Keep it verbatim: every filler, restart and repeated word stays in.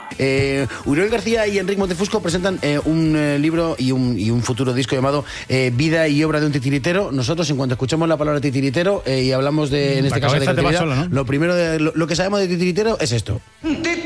Eh, Uriol García y Enric Montefusco presentan eh, un eh, libro y un, y un futuro disco llamado eh, Vida y obra de un titiritero. Nosotros, en cuanto escuchamos la palabra titiritero eh, y hablamos de, en este la caso de cabeza te va creatividad, sola, ¿no? lo primero de, lo, lo que sabemos de titiritero es esto.